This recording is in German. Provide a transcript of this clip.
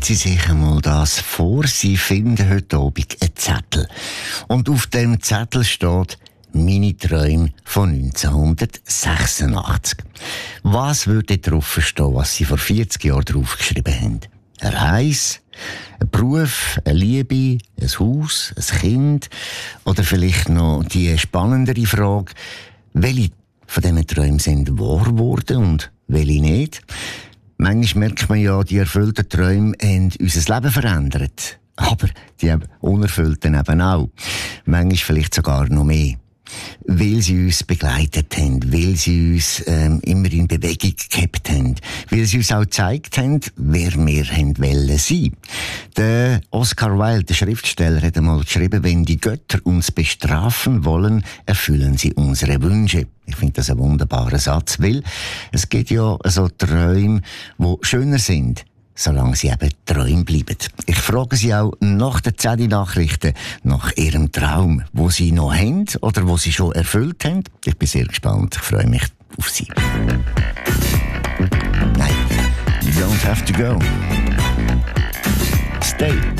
Sie sich einmal das vor. Sie finden heute Abend einen Zettel. Und auf dem Zettel steht «Meine Träume von 1986». Was würde drauf stehen, was Sie vor 40 Jahren draufgeschrieben haben? Eine Reise, ein Beruf, eine Liebe, ein Haus, ein Kind oder vielleicht noch die spannendere Frage, welche von diesen Träumen sind wahr geworden und welche nicht? Manchmal merkt man ja, die erfüllten Träume haben unser Leben verändert. Aber die unerfüllten eben auch. Manchmal vielleicht sogar noch mehr. Weil sie uns begleitet haben, weil sie uns immer in Bewegung gehabt haben, weil sie uns auch gezeigt haben, wer wir wollen sein. Der Oscar Wilde, der Schriftsteller, hat einmal geschrieben, wenn die Götter uns bestrafen wollen, erfüllen sie unsere Wünsche. Ich finde das ein wunderbarer Satz, weil es gibt ja so Träume, die schöner sind, solange sie eben Träume bleiben. Ich frage Sie auch nach den 10 Nachrichten nach Ihrem Traum, wo Sie noch haben oder wo Sie schon erfüllt haben. Ich bin sehr gespannt. Ich freue mich auf Sie. Nein, you don't have to go. Stay.